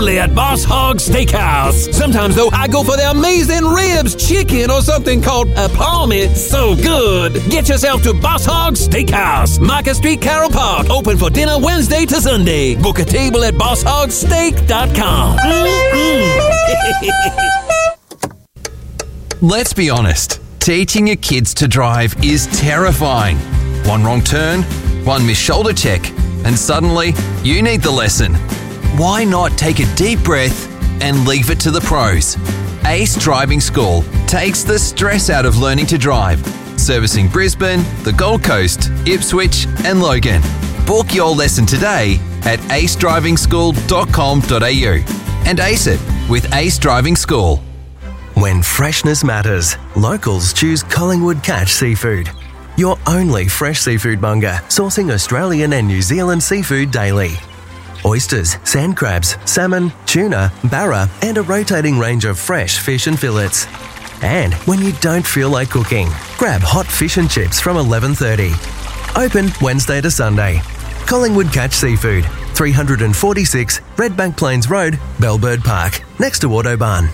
only at Boss Hog Steakhouse. Sometimes, though, I go for the amazing ribs, chicken, or something called a palmy. So good. Get yourself to Boss Hog Steakhouse, Market Street, Carroll Park. Open for dinner Wednesday to Sunday. Book a table at bossHogSteak.com. Let's be honest. Teaching your kids to drive is terrifying. One wrong turn, one missed shoulder check, and suddenly you need the lesson. Why not take a deep breath and leave it to the pros? Ace Driving School takes the stress out of learning to drive, servicing Brisbane, the Gold Coast, Ipswich and Logan. Book your lesson today at acedrivingschool.com.au and ace it with Ace Driving School. When freshness matters, locals choose Collingwood Catch Seafood. Your only fresh seafood monger, sourcing Australian and New Zealand seafood daily. Oysters, sand crabs, salmon, tuna, barra, and a rotating range of fresh fish and fillets. And when you don't feel like cooking, grab hot fish and chips from 11:30. Open Wednesday to Sunday. Collingwood Catch Seafood, 346 Redbank Plains Road, Bellbird Park, next to Autobahn.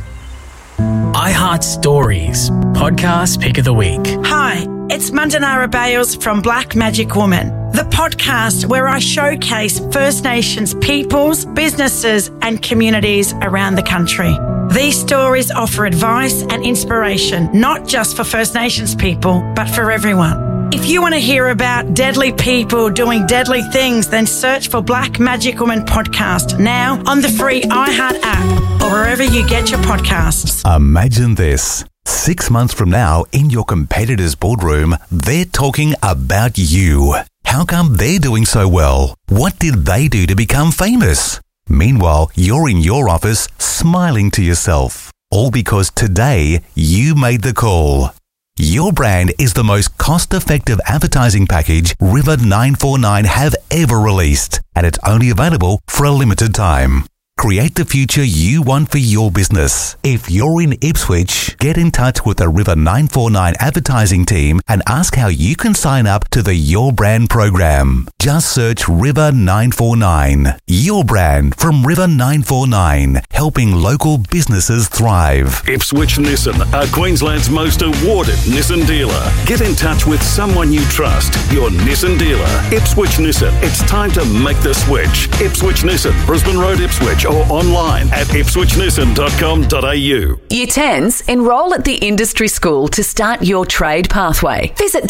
iHeart Stories, podcast pick of the week. Hi, it's Mandanara Bales from Black Magic Woman, the podcast where I showcase First Nations peoples, businesses and communities around the country. These stories offer advice and inspiration, not just for First Nations people, but for everyone. If you want to hear about deadly people doing deadly things, then search for Black Magic Woman podcast now on the free iHeart app or wherever you get your podcasts. Imagine this. 6 months from now, in your competitor's boardroom, they're talking about you. How come they're doing so well? What did they do to become famous? Meanwhile, you're in your office smiling to yourself. All because today you made the call. Your brand is the most cost-effective advertising package River 949 have ever released, and it's only available for a limited time. Create the future you want for your business. If you're in Ipswich, get in touch with the River 949 advertising team and ask how you can sign up to the Your Brand program. Just search River 949. Your brand from River 949, helping local businesses thrive. Ipswich Nissan are Queensland's most awarded Nissan dealer. Get in touch with someone you trust, your Nissan dealer. Ipswich Nissan, it's time to make the switch. Ipswich Nissan, Brisbane Road, Ipswich, or online at ipswichnissan.com.au. Year 10s, enrol at the industry school to start your trade pathway. Visit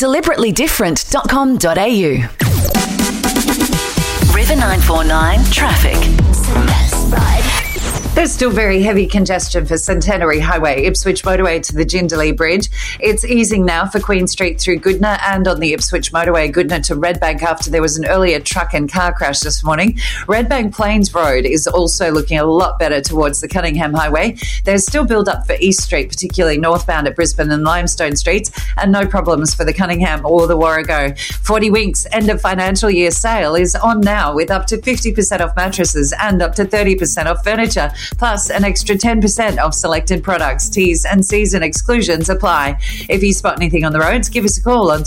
deliberatelydifferent.com.au. River 949 Traffic. There's still very heavy congestion for Centenary Highway, Ipswich Motorway to the Jindalee Bridge. It's easing now for Queen Street through Goodna and on the Ipswich Motorway, Goodna to Redbank after there was an earlier truck and car crash this morning. Redbank Plains Road is also looking a lot better towards the Cunningham Highway. There's still build-up for East Street, particularly northbound at Brisbane and Limestone Streets, and no problems for the Cunningham or the Warrego. 40 Winks end of financial year sale is on now with up to 50% off mattresses and up to 30% off furniture, plus an extra 10% off selected products. T's and C's and exclusions apply. If you spot anything on the roads, give us a call on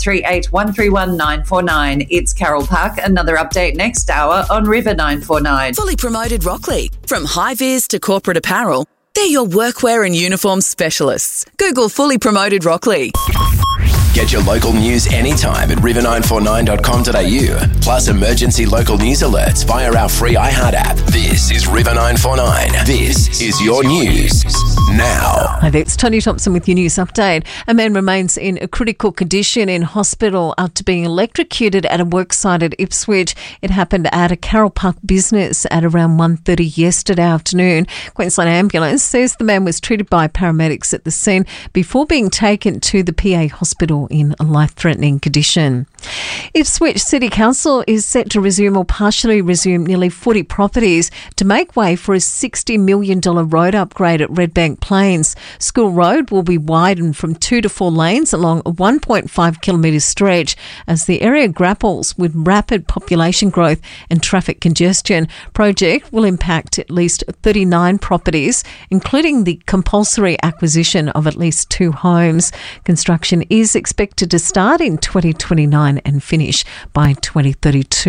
38131949. It's Carroll Park. Another update next hour on River 949. Fully promoted Rockley. From high-vis to corporate apparel, they're your workwear and uniform specialists. Google Fully Promoted Rockley. Get your local news anytime at river949.com.au. Plus emergency local news alerts via our free iHeart app. This is River 949. This is your news now. Hi there, it's Tony Thompson with your news update. A man remains in a critical condition in hospital after being electrocuted at a worksite at Ipswich. It happened at a Carroll Park business at around 1:30 yesterday afternoon. Queensland Ambulance says the man was treated by paramedics at the scene before being taken to the PA hospital in a life-threatening condition. Ipswich City Council is set to resume or partially resume nearly 40 properties to make way for a $60 million road upgrade at Redbank Plains. School Road will be widened from 2 to 4 lanes along a 1.5 kilometre stretch as the area grapples with rapid population growth and traffic congestion. Project will impact at least 39 properties, including the compulsory acquisition of at least 2 homes. Construction is expected to start in 2029 and finish by 2032.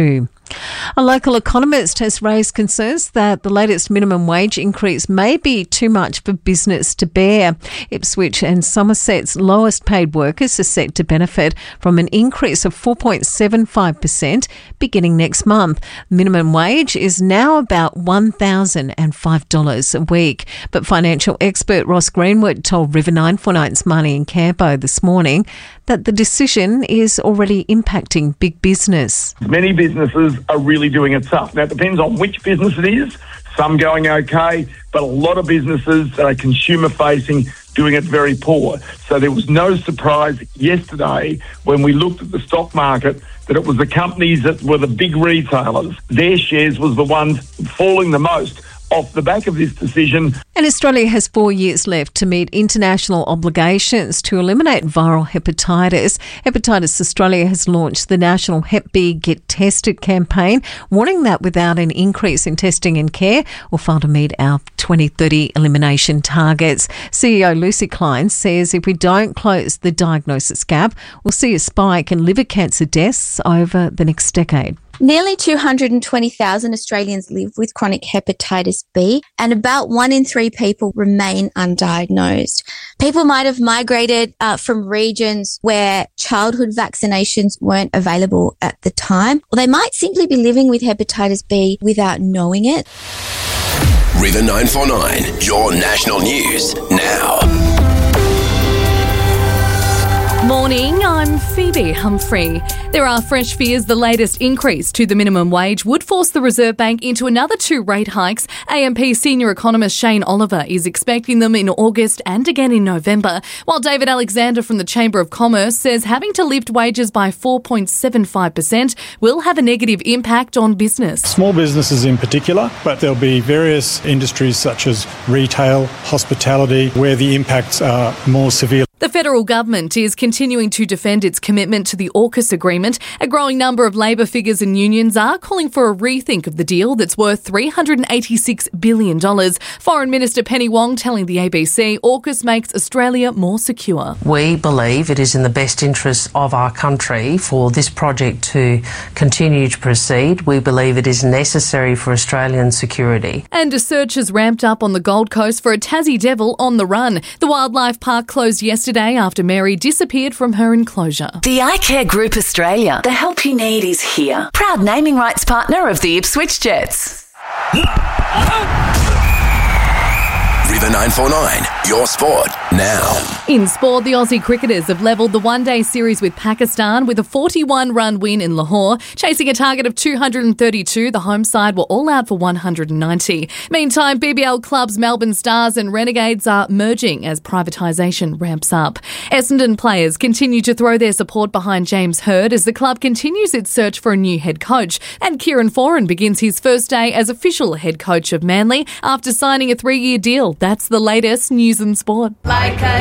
A local economist has raised concerns that the latest minimum wage increase may be too much for business to bear. Ipswich and Somerset's lowest paid workers are set to benefit from an increase of 4.75% beginning next month. Minimum wage is now about $1,005 a week. But financial expert Ross Greenwood told River 949's Marnie and Campo this morning that the decision is already impacting big business. Many businesses are really doing it tough. Now, it depends on which business it is. Some going okay, but a lot of businesses that are consumer-facing doing it very poor. So there was no surprise yesterday when we looked at the stock market that it was the companies that were the big retailers. Their shares was the ones falling the most off the back of this decision. And Australia has 4 years left to meet international obligations to eliminate viral hepatitis. Hepatitis Australia has launched the national Hep B Get Tested campaign, warning that without an increase in testing and care, we'll fail to meet our 2030 elimination targets. CEO Lucy Klein says if we don't close the diagnosis gap, we'll see a spike in liver cancer deaths over the next decade. Nearly 220,000 Australians live with chronic hepatitis B, and about 1 in 3 people remain undiagnosed. People might have migrated from regions where childhood vaccinations weren't available at the time, or they might simply be living with hepatitis B without knowing it. River 949, your national news now. Morning, I'm Phoebe Humphrey. There are fresh fears the latest increase to the minimum wage would force the Reserve Bank into another 2 rate hikes. AMP senior economist Shane Oliver is expecting them in August and again in November, while David Alexander from the Chamber of Commerce says having to lift wages by 4.75% will have a negative impact on business. Small businesses in particular, but there'll be various industries such as retail, hospitality, where the impacts are more severe. The federal government is continuing to defend its commitment to the AUKUS agreement. A growing number of labour figures and unions are calling for a rethink of the deal that's worth $386 billion. Foreign Minister Penny Wong telling the ABC AUKUS makes Australia more secure. We believe it is in the best interest of our country for this project to continue to proceed. We believe it is necessary for Australian security. And a search has ramped up on the Gold Coast for a Tassie devil on the run. The wildlife park closed yesterday after Mary disappeared from her enclosure. The iCare Group Australia. The help you need is here. Proud naming rights partner of the Ipswich Jets. River 949, your sport now. In sport, the Aussie cricketers have levelled the one-day series with Pakistan with a 41-run win in Lahore. Chasing a target of 232, the home side were all out for 190. Meantime, BBL clubs Melbourne Stars and Renegades are merging as privatisation ramps up. Essendon players continue to throw their support behind James Hird as the club continues its search for a new head coach. And Kieran Foran begins his first day as official head coach of Manly after signing a 3-year deal. That's the latest news and sport.